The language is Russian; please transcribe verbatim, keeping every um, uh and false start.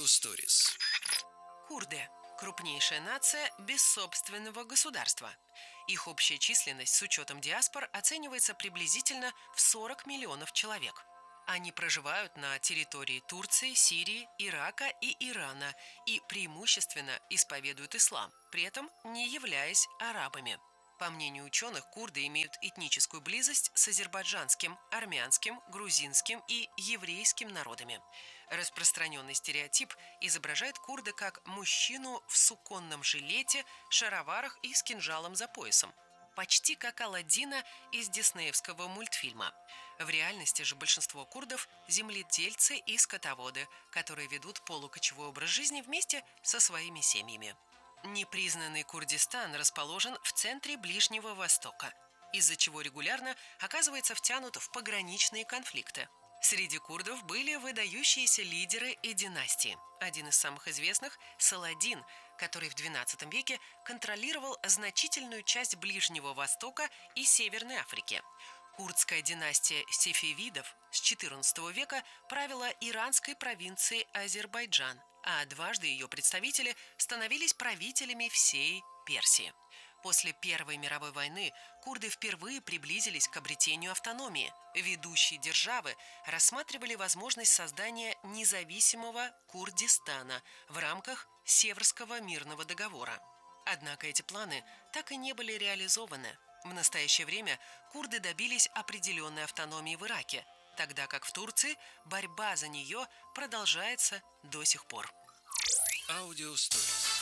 Аудиосторис. Курды – крупнейшая нация без собственного государства. Их общая численность с учетом диаспор оценивается приблизительно в сорок миллионов человек. Они проживают на территории Турции, Сирии, Ирака и Ирана и преимущественно исповедуют ислам, при этом не являясь арабами. По мнению ученых, курды имеют этническую близость с азербайджанским, армянским, грузинским и еврейским народами. Распространенный стереотип изображает курда как мужчину в суконном жилете, шароварах и с кинжалом за поясом. Почти как Аладдина из диснеевского мультфильма. В реальности же большинство курдов – земледельцы и скотоводы, которые ведут полукочевой образ жизни вместе со своими семьями. Непризнанный Курдистан расположен в центре Ближнего Востока, из-за чего регулярно оказывается втянут в пограничные конфликты. Среди курдов были выдающиеся лидеры и династии. Один из самых известных – Саладин, который в двенадцатом веке контролировал значительную часть Ближнего Востока и Северной Африки. Курдская династия сефевидов с четырнадцатого века правила иранской провинцией Азербайджан, а дважды ее представители становились правителями всей Персии. После Первой мировой войны курды впервые приблизились к обретению автономии. Ведущие державы рассматривали возможность создания независимого Курдистана в рамках Севрского мирного договора. Однако эти планы так и не были реализованы. В настоящее время курды добились определенной автономии в Ираке, тогда как в Турции борьба за нее продолжается до сих пор. Аудиосторис.